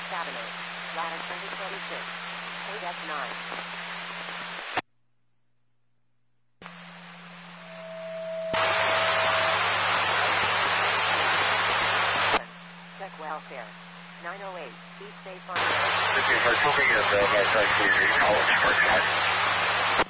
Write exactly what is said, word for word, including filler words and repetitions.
Avenue, lattice number twenty-six, code F nine. Check welfare. nine oh eight, East State Farm. This is our building at the Northside Community College, Parkside.